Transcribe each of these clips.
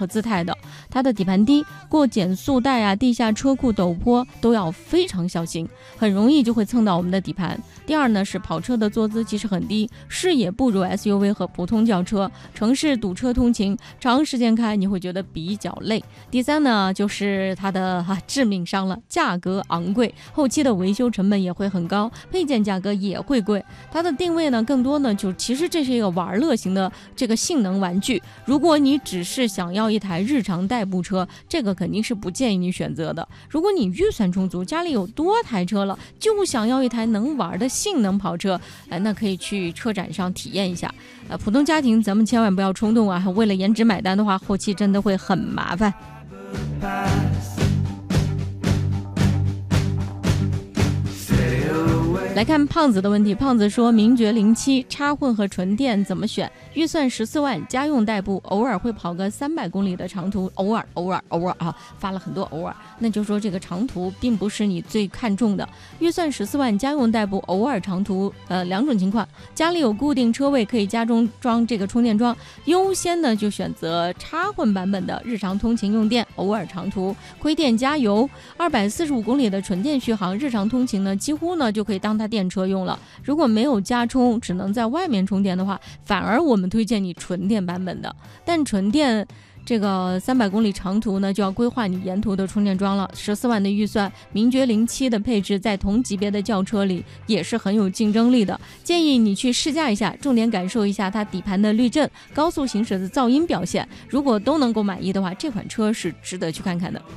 和姿态的。它的底盘低，过减速带啊、地下车库陡坡都要非常小心，很容易就会蹭到我们的底盘。第二呢，是跑车的坐姿其实很低，视野不如 SUV 和普通轿车，城市堵车通勤，长时间开你会觉得比较累。第三呢，就是它的致命伤了，价格昂贵，后期的维修成本也会很高，配件价格也会贵。它的定位呢，更多呢就其实这是一个玩乐型的这个性能玩具。如果你只是想要一台日常代步车，这个肯定是不建议你选择的。如果你预算充足，家里有多台车了，就想要一台能玩的性能跑车，那可以去车展上体验一下。普通家庭咱们千万不要冲动啊，为了颜值买单的话，后期真的会很麻烦。来看胖子的问题，胖子说名爵07插混和纯电怎么选？预算14万，家用代步，偶尔会跑个300公里的长途，偶尔啊，发了很多偶尔，那就说这个长途并不是你最看重的。预算14万，家用代步，偶尔长途，两种情况，家里有固定车位可以家中装这个充电桩，优先的就选择插混版本的，日常通勤用电，偶尔长途亏电加油，245公里的纯电续航，日常通勤呢几乎呢就可以当它电车用了。如果没有加充，只能在外面充电的话，反而我们推荐你纯电版本的。但纯电这个300公里长途呢，就要规划你沿途的充电桩了。14万的预算，名爵07的配置在同级别的轿车里也是很有竞争力的，建议你去试驾一下，重点感受一下它底盘的滤震、高速行驶的噪音表现。如果都能够满意的话，这款车是值得去看看的。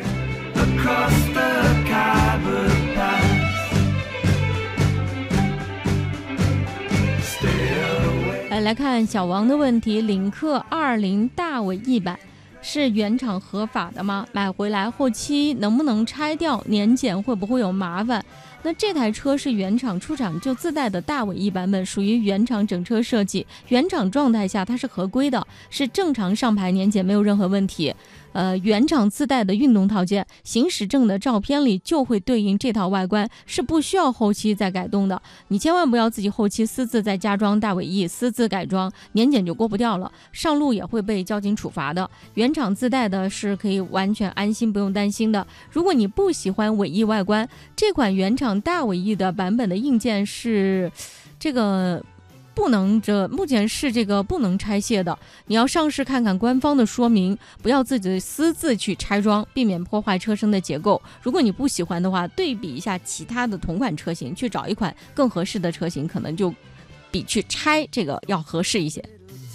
来看小王的问题，领克20大尾翼版是原厂合法的吗？买回来后期能不能拆掉？年检会不会有麻烦？那这台车是原厂出厂就自带的大尾翼版本，属于原厂整车设计，原厂状态下它是合规的，是正常上牌年检，没有任何问题。原厂自带的运动套件，行驶证的照片里就会对应这套外观，是不需要后期再改动的。你千万不要自己后期私自再加装大尾翼，私自改装，年检就过不掉了，上路也会被交警处罚的。原厂自带的是可以完全安心，不用担心的。如果你不喜欢尾翼外观，这款原厂大尾翼的版本的硬件是这个目前是这个不能拆卸的，你要上市看看官方的说明，不要自己私自去拆装，避免破坏车身的结构。如果你不喜欢的话，对比一下其他的同款车型，去找一款更合适的车型，可能就比去拆这个要合适一些。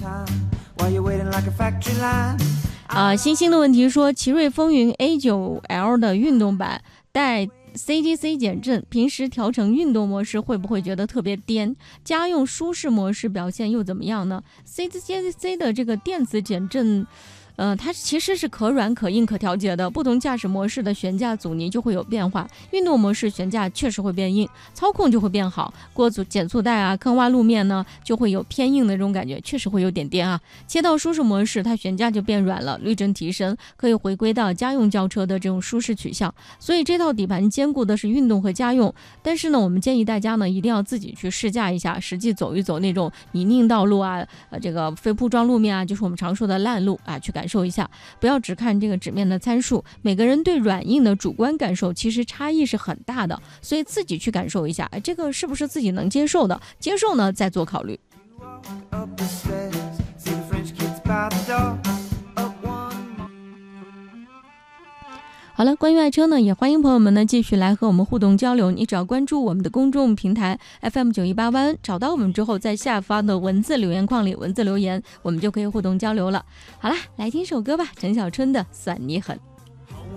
星星的问题说，奇瑞风云 A9L 的运动版带CTC 减震，平时调成运动模式会不会觉得特别颠？家用舒适模式表现又怎么样呢？ CTC 的这个电子减震它其实是可软可硬可调节的，不同驾驶模式的悬架阻尼就会有变化，运动模式悬架确实会变硬，操控就会变好，过减速带啊、坑洼路面呢就会有偏硬的这种感觉，确实会有点颠啊。切到舒适模式，它悬架就变软了，滤震提升，可以回归到家用轿车的这种舒适取向。所以这套底盘兼顾的是运动和家用，但是呢，我们建议大家呢一定要自己去试驾一下，实际走一走那种泥泞道路啊，这个非铺装路面啊，就是我们常说的烂路啊，去感受一下，不要只看这个纸面的参数，每个人对软硬的主观感受其实差异是很大的，所以自己去感受一下，这个是不是自己能接受的，接受呢再做考虑。好了，关于爱车呢，也欢迎朋友们呢继续来和我们互动交流。你只要关注我们的公众平台 FM918湾，找到我们之后，在下方的文字留言框里文字留言，我们就可以互动交流了。好了，来听首歌吧，陈小春的《算你狠》。